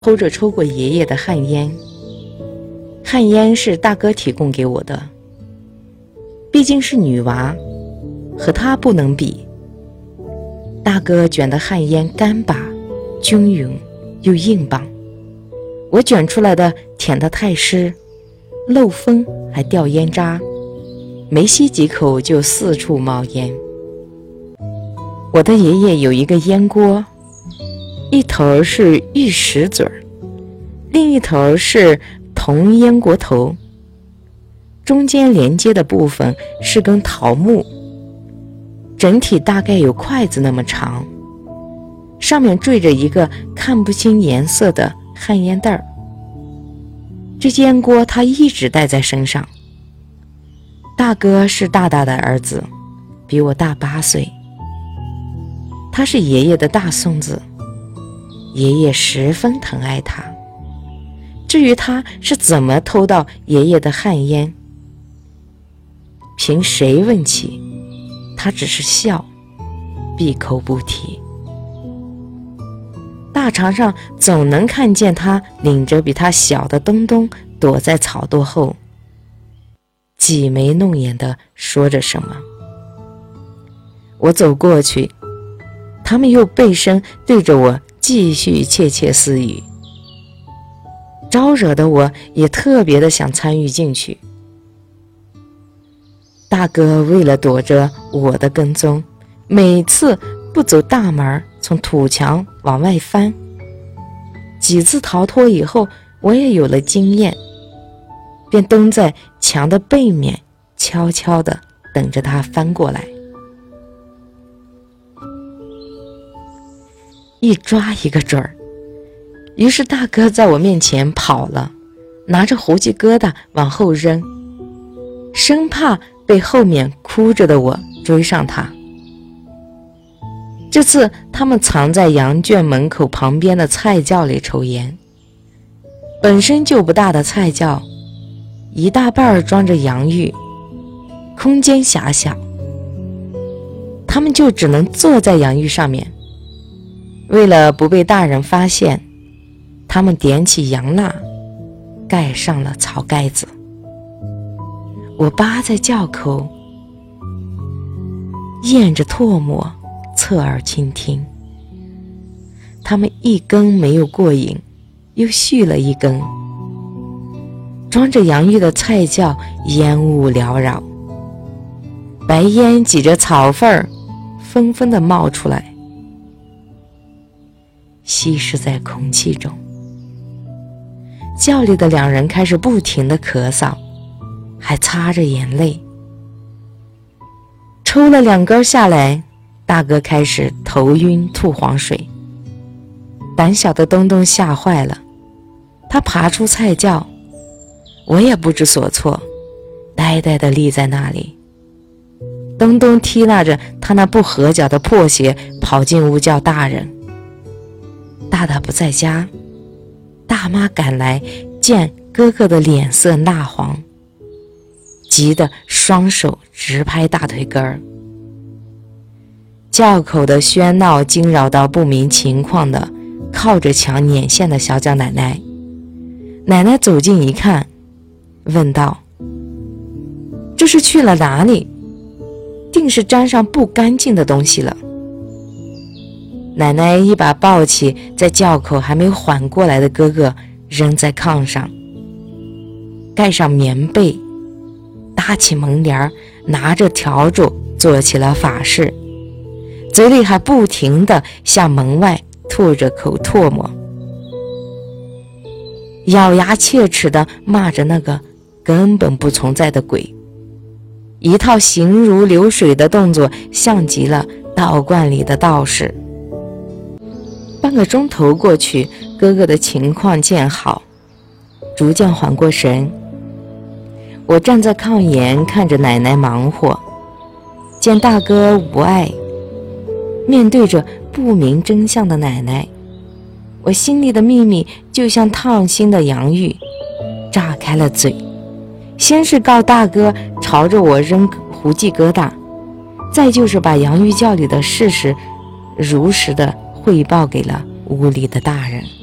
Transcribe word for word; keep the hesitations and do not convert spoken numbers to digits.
偷着抽过爷爷的旱烟，旱烟是大哥提供给我的，毕竟是女娃，和他不能比。大哥卷的旱烟干巴均匀又硬棒，我卷出来的舔得太湿，漏风还掉烟渣，没吸几口就四处冒烟。我的爷爷有一个烟锅，一头是玉石嘴儿，另一头是铜烟锅头，中间连接的部分是根桃木，整体大概有筷子那么长，上面缀着一个看不清颜色的旱烟袋儿。这烟锅他一直带在身上。大哥是大大的儿子，比我大八岁，他是爷爷的大孙子，爷爷十分疼爱他。至于他是怎么偷到爷爷的旱烟，凭谁问起，他只是笑，闭口不提。大场上总能看见他领着比他小的东东躲在草垛后，挤眉弄眼地说着什么。我走过去，他们又背身对着我继续窃窃私语，招惹的我也特别的想参与进去。大哥为了躲着我的跟踪，每次不走大门，从土墙往外翻。几次逃脱以后，我也有了经验，便蹲在墙的背面，悄悄地等着他翻过来。一抓一个准儿，于是大哥在我面前跑了，拿着胡记疙瘩往后扔，生怕被后面哭着的我追上他。这次他们藏在羊圈门口旁边的菜窖里抽烟，本身就不大的菜窖，一大半装着洋芋，空间狭小，他们就只能坐在洋芋上面。为了不被大人发现，他们点起洋蜡，盖上了草盖子。我扒在窖口，咽着唾沫，侧耳倾听。他们一根没有过瘾，又续了一根。装着洋芋的菜窖烟雾缭绕，白烟挤着草缝儿，纷纷地冒出来，稀释在空气中。窖里的两人开始不停地咳嗽，还擦着眼泪。抽了两根下来，大哥开始头晕吐黄水。胆小的东东吓坏了，他爬出菜窖，我也不知所措，呆呆地立在那里。东东踢拉着他那不合脚的破鞋跑进屋叫大人。大大不在家，大妈赶来，见哥哥的脸色蜡黄，急得双手直拍大腿根儿。窖口的喧闹惊扰到不明情况的靠着墙捻线的小脚奶奶。奶奶走近一看，问道：这是去了哪里？定是沾上不干净的东西了。奶奶一把抱起在窖口还没缓过来的哥哥，扔在炕上，盖上棉被，搭起门帘，拿着笤帚做起了法事，嘴里还不停地向门外吐着口唾沫，咬牙切齿地骂着那个根本不存在的鬼，一套行如流水的动作，像极了道观里的道士。半个钟头过去，哥哥的情况渐好，逐渐缓过神。我站在炕沿看着奶奶忙活，见大哥无碍，面对着不明真相的奶奶，我心里的秘密就像烫心的洋芋，炸开了嘴。先是告大哥朝着我扔胡记疙瘩，再就是把洋芋窖里的事实如实的汇报给了屋里的大人。